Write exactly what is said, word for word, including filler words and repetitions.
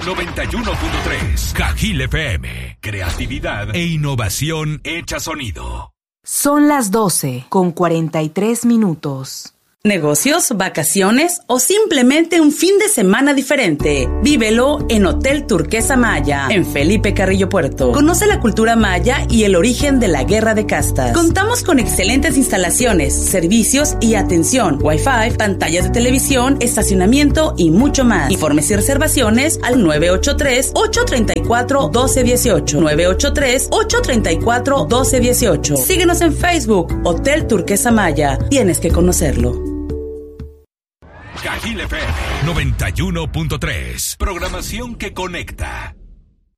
noventa y uno punto tres. Cajil F M. Creatividad e innovación hecha sonido. Son las doce con cuarenta y tres minutos. Negocios, vacaciones o simplemente un fin de semana diferente. Vívelo en Hotel Turquesa Maya, en Felipe Carrillo Puerto. Conoce la cultura maya y el origen de la guerra de castas. Contamos con excelentes instalaciones, servicios y atención, Wi-Fi, pantallas de televisión, estacionamiento y mucho más. Informes y reservaciones al nueve ocho tres, ocho tres cuatro, uno dos uno ocho. nueve ocho tres, ocho tres cuatro, uno dos uno ocho. Síguenos en Facebook, Hotel Turquesa Maya. Tienes que conocerlo. Cajil F M noventa y uno punto tres. Programación que conecta.